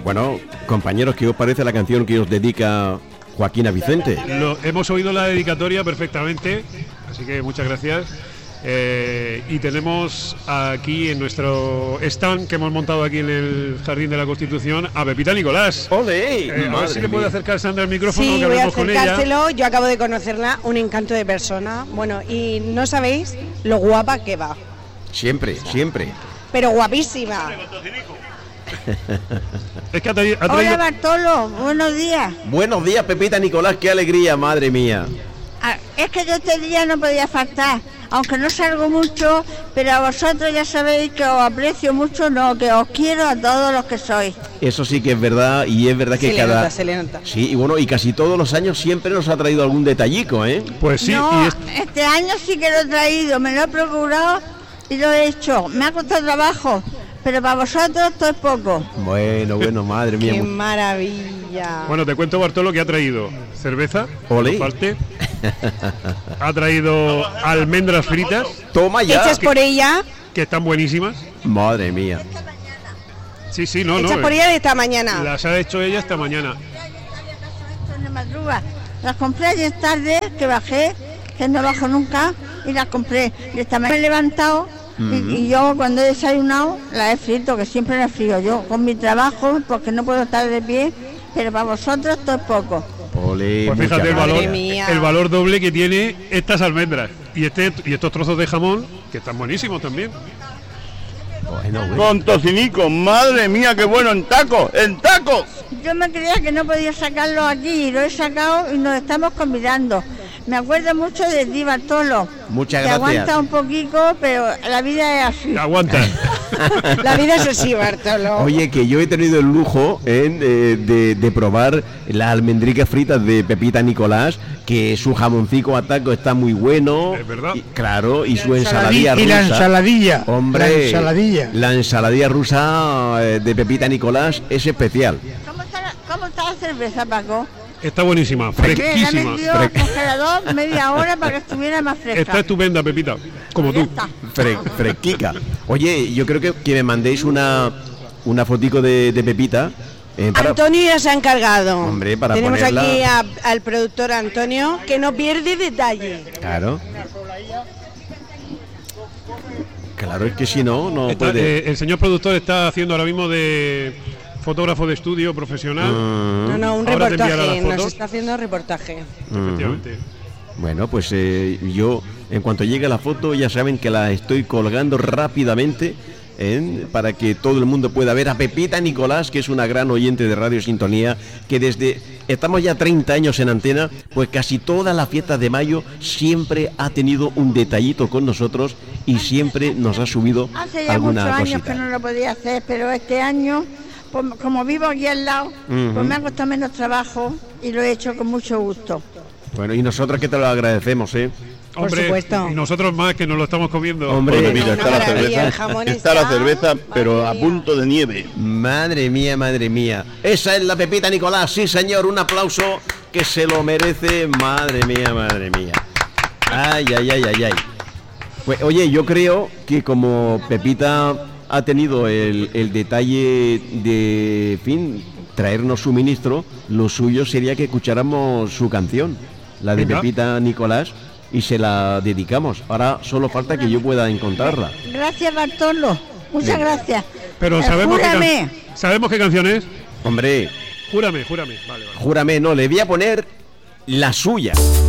Bueno, compañeros, ¿qué os parece la canción que os dedica Joaquín a Vicente? Hemos oído la dedicatoria perfectamente, así que muchas gracias. Y tenemos aquí en nuestro stand que hemos montado aquí en el Jardín de la Constitución a Pepita Nicolás. ¡Ole! A ver si le puede acercar Sandra el micrófono. Sí, que voy a hablemos con ella. acercárselo. Yo acabo de conocerla, un encanto de persona. Bueno, y no sabéis lo guapa que va. Siempre, siempre. Pero guapísima. Es que ha traído... Hola Bartolo, buenos días. Buenos días, Pepita Nicolás, qué alegría, madre mía. Es que yo este día no podía faltar, aunque no salgo mucho, pero a vosotros ya sabéis que os aprecio mucho, no, que os quiero a todos los que sois. Eso sí que es verdad, y es verdad que Se le nota. Sí, y bueno, y casi todos los años siempre nos ha traído algún detallico, ¿eh? Pues sí. No, este año sí que lo he traído, me lo he procurado y lo he hecho. Me ha costado trabajo, pero para vosotros esto es poco. Bueno, madre mía. ¡Qué maravilla! Bueno, te cuento, Bartolo, que ha traído cerveza, Ole. no falte. Ha traído almendras fritas, Toma ya. ¿Hechas por ella? que están buenísimas. Madre mía. Sí, no, ¿Hechas por ella de esta mañana? Las ha hecho ella esta mañana. De madrugada. Las compré ayer tarde, que bajé, que no bajo nunca, y las compré. Y esta mañana me he levantado y yo cuando he desayunado las he frito, que siempre las frío yo, con mi trabajo, porque no puedo estar de pie, pero para vosotros esto es poco. Ole, Pues fíjate muchas el valor doble que tiene estas almendras y estos trozos de jamón, que están buenísimos también. Bueno. Con tocinico, madre mía, qué bueno, en taco, en taco. Yo me creía que no podía sacarlo aquí y lo he sacado y nos estamos convidando. Me acuerdo mucho de ti, Bartolo. Muchas que gracias. aguanta un poquito, pero la vida es así. Aguanta. La vida es así, Bartolo. Oye, que yo he tenido el lujo de probar las almendricas fritas de Pepita Nicolás, que su jamoncico a taco está muy bueno. Es verdad. Y, claro, y su ensaladilla rusa. Y la ensaladilla. Hombre, la ensaladilla rusa de Pepita Nicolás es especial. ¿Cómo está la cerveza, Paco? Está buenísima, La fresquísima. metió al congelador media hora para que estuviera más fresca. Está estupenda, Pepita, como Ya tú. está. Fresquica. Oye, yo creo que me mandéis una fotico de Pepita. Para... Antonio ya se ha encargado. Hombre, para Tenemos ponerla... aquí al productor Antonio, que no pierde detalle. Claro. Claro, es que si no puede... El señor productor está haciendo ahora mismo de fotógrafo de estudio profesional. No, un Ahora te enviará reportaje. las Nos fotos. está haciendo reportaje. Efectivamente. Bueno, pues yo, en cuanto llegue la foto, ya saben que la estoy colgando rápidamente para que todo el mundo pueda ver a Pepita Nicolás, que es una gran oyente de Radio Sintonía, que estamos ya 30 años en antena, pues casi todas las fiestas de mayo siempre ha tenido un detallito con nosotros y siempre nos ha subido Hace ya alguna muchos años cosita. que no lo podía hacer, pero este año, pues, como vivo aquí al lado, pues me ha costado menos trabajo y lo he hecho con mucho gusto. Bueno, y nosotros que te lo agradecemos, Por Hombre, supuesto. y nosotros más que nos lo estamos comiendo. Hombre, Bueno, Pepita, Una está la maravilla, el cerveza, jamón está la está- cerveza, pero madre a mía. punto de nieve. Madre mía. Esa es la Pepita Nicolás, sí señor, un aplauso que se lo merece, madre mía. Ay. Pues oye, yo creo que como Pepita ha tenido el detalle de, traernos suministro, lo suyo sería que escucháramos su canción, la de Venga. Pepita Nicolás, y se la dedicamos. Ahora solo falta que yo pueda encontrarla. Gracias, Bartolo. Muchas gracias. Pero sabemos Júrame. ¿Sabemos qué canción es? Hombre, Júrame. Vale. júrame, no, le voy a poner la suya.